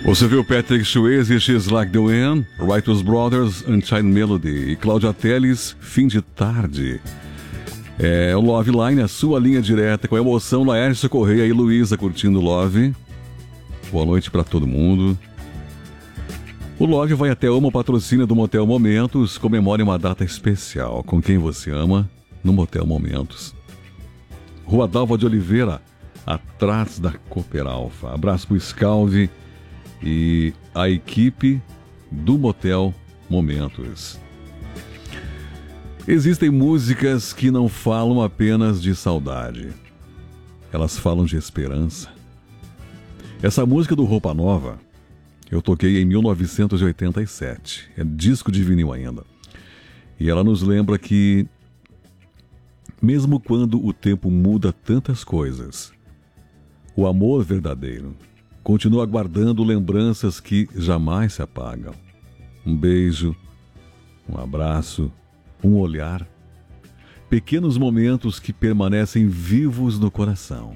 Você viu Patrick Swayze, She's Like the Wind, Righteous Brothers, Unchained Melody e Cláudia Telles, Fim de Tarde. É o Love Line, a sua linha direta, com emoção, Laércio Correia e Luísa curtindo Love. Boa noite para todo mundo. O Love vai até uma patrocínio do Motel Momentos. Comemore uma data especial com quem você ama no Motel Momentos. Rua Dalva de Oliveira, atrás da Cooper Alfa. Abraço pro Scalvi e a equipe do Motel Momentos. Existem músicas que não falam apenas de saudade. Elas falam de esperança. Essa música do Roupa Nova eu toquei em 1987. É disco de vinil ainda. E ela nos lembra que, mesmo quando o tempo muda tantas coisas, o amor verdadeiro continua guardando lembranças que jamais se apagam. Um beijo, um abraço, um olhar. Pequenos momentos que permanecem vivos no coração.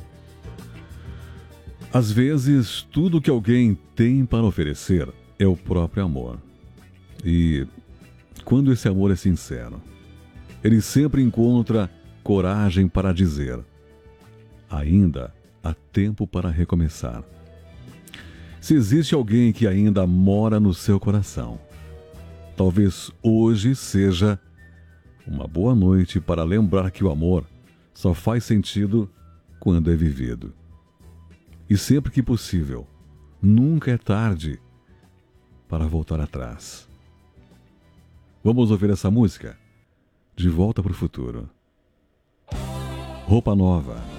Às vezes, tudo que alguém tem para oferecer é o próprio amor. E, quando esse amor é sincero, ele sempre encontra coragem para dizer: ainda há tempo para recomeçar. Se existe alguém que ainda mora no seu coração, talvez hoje seja uma boa noite para lembrar que o amor só faz sentido quando é vivido. E sempre que possível, nunca é tarde para voltar atrás. Vamos ouvir essa música? De Volta para o Futuro. Roupa Nova.